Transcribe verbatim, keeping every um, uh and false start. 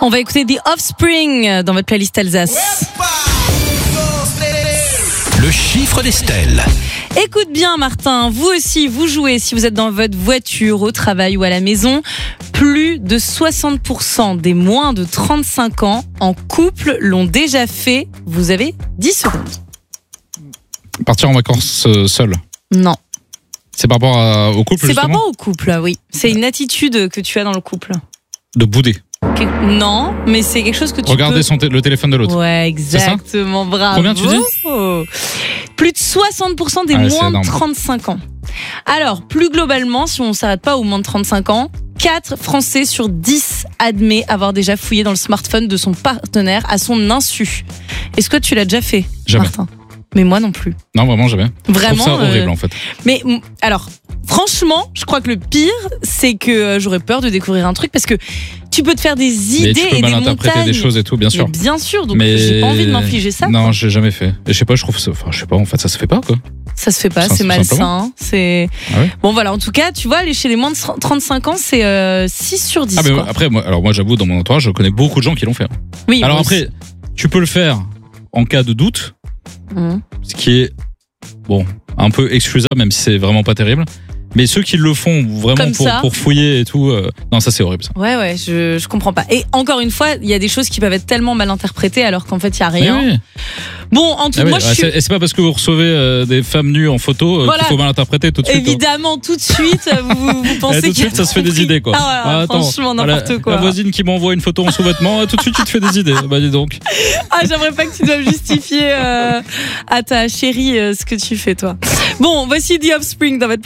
On va écouter The Offspring dans votre playlist Alsace. Le chiffre d'Estelle. Écoute bien Martin, vous aussi vous jouez si vous êtes dans votre voiture, au travail ou à la maison. Plus de soixante pour cent des moins de trente-cinq ans en couple l'ont déjà fait. Vous avez dix secondes. Partir en vacances euh, seul. Non. C'est par rapport à- au couple, C'est justement par rapport au couple, oui. C'est une attitude que tu as dans le couple. De bouder. Que- Non, mais c'est quelque chose que tu Regarder peux... son té- le téléphone de l'autre. Ouais, exactement, bravo. Combien tu dis ? Plus de soixante pour cent des Ah ouais, c'est moins de énorme. trente-cinq ans. Alors, plus globalement, si on ne s'arrête pas aux moins de trente-cinq ans, quatre Français sur dix admet avoir déjà fouillé dans le smartphone de son partenaire à son insu. Est-ce que tu l'as déjà fait, Jamais. Martin ? Mais moi non plus. Non, vraiment, jamais. Vraiment. Je trouve ça horrible, euh, en fait. Mais m- alors, franchement, je crois que le pire, c'est que euh, j'aurais peur de découvrir un truc parce que tu peux te faire des Mais idées tu peux et des mal interpréter montagnes. des choses et tout, bien sûr. Mais bien sûr, donc Mais j'ai pas envie de m'infliger ça. Non, quoi. j'ai jamais fait. Et je sais pas, je trouve ça. Enfin, je sais pas, en fait, ça se fait pas, quoi. Ça se fait pas, Ça, c'est tout malsain. C'est Ah ouais bon, voilà. En tout cas, tu vois, aller chez les moins de trente-cinq ans, c'est euh, six sur dix. Ah, mais quoi. après, moi, alors moi, j'avoue, dans mon entourage, je connais beaucoup de gens qui l'ont fait. Oui. Alors moi après, tu peux le faire en cas de doute, aussi. Mhm. ce qui est, bon, un peu excusable, même si c'est vraiment pas terrible. Mais ceux qui le font vraiment Comme pour, ça. pour fouiller et tout, euh, non, ça c'est horrible. Ça. Ouais, ouais, je, je comprends pas. Et encore une fois, il y a des choses qui peuvent être tellement mal interprétées alors qu'en fait, il y a Mais rien. oui. Bon, en tout Ah cas, oui, moi, je ah, suis. c'est- Et c'est pas parce que vous recevez euh, des femmes nues en photo euh, Voilà. qu'il faut mal interpréter tout de suite. hein. Évidemment, tout de suite, vous, vous pensez Eh, tout de qu'il suite, ça se fait des idées, quoi. Ah, ouais, Ah, attends, franchement, voilà, n'importe quoi. La voisine qui m'envoie une photo en sous-vêtements, ah, tout de suite, tu te fais des idées. Bah, dis donc. Ah, j'aimerais pas que tu doives justifier euh, à ta chérie euh, ce que tu fais, toi. Bon, voici The Offspring dans votre